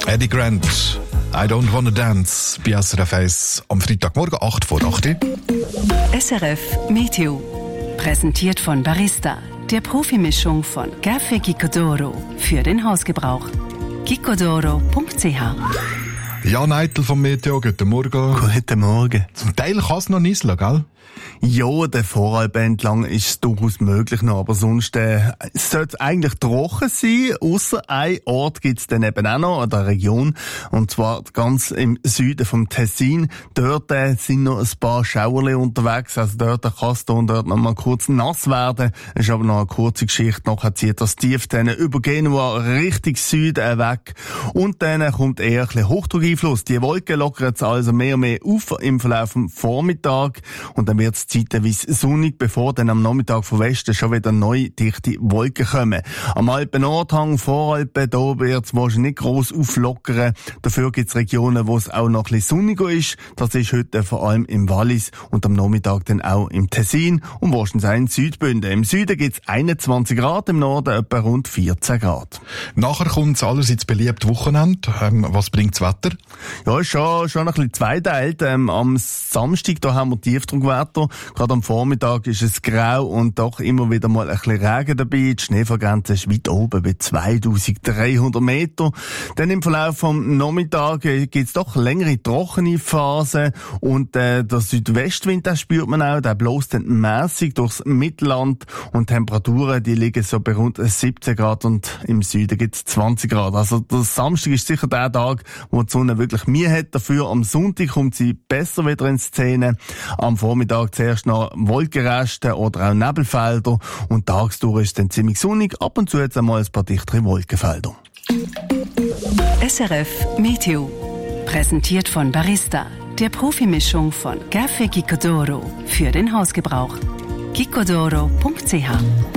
Eddie Grant, I don't wanna dance, bei SRF 1 am Freitagmorgen 8 vor 8 Uhr. SRF Meteo. Präsentiert von Barista, der Profimischung von Café Gicodoro für den Hausgebrauch. gicodoro.ch. Jan Eitel vom Meteo, guten Morgen. Guten Morgen. Zum Teil kann es noch nieseln, gell? Ja, der Voralp entlang ist es durchaus möglich noch, aber sonst sollte es eigentlich trocken sein. Ausser ein Ort gibt es dann eben auch noch an der Region, und zwar ganz im Süden vom Tessin. Dort sind noch ein paar Schauerli unterwegs, also dort kann es dort noch mal kurz nass werden. Es ist aber noch eine kurze Geschichte, nachher zieht das Tief dann über Genua Richtung Süden weg und dann kommt eher ein bisschen Hochdruckeinfluss. Die Wolken lockern jetzt also mehr und mehr auf im Verlauf vom Vormittag und dann wird es zeitweise sonnig, bevor dann am Nachmittag von Westen schon wieder neue dichte Wolken kommen. Am Alpen-Nordhang, Voralpen, da wird es wahrscheinlich nicht gross auflockern. Dafür gibt es Regionen, wo es auch noch ein bisschen sonniger ist. Das ist heute vor allem im Wallis und am Nachmittag dann auch im Tessin und wahrscheinlich auch in Südbünden. Im Süden gibt es 21 Grad, im Norden etwa rund 14 Grad. Nachher kommt es allerseits beliebt Wochenende. Was bringt das Wetter? Ja, ist schon ein bisschen zweiteilt. Am Samstag, da haben wir Tiefdruckwetter. Gerade am Vormittag ist es grau und doch immer wieder mal ein bisschen Regen dabei. Die Schneefallgrenze ist weit oben bei 2300 Meter. Dann im Verlauf vom Nachmittag gibt es doch längere trockene Phasen und der Südwestwind, den spürt man auch, der bläst dann mässig durchs Mittelland und Temperaturen, die liegen so bei rund 17 Grad und im Süden gibt es 20 Grad. Also der Samstag ist sicher der Tag, wo die Sonne wirklich Mühe hat. Dafür am Sonntag kommt sie besser wieder in Szene. Am Vormittag zuerst noch Wolkenreste oder auch Nebelfelder und tagsdurch ist es dann ziemlich sonnig, ab und zu jetzt einmal ein paar dichtere Wolkenfelder. SRF Meteo. Präsentiert von Barista, der Profimischung von Café Gicodoro für den Hausgebrauch. gicodoro.ch.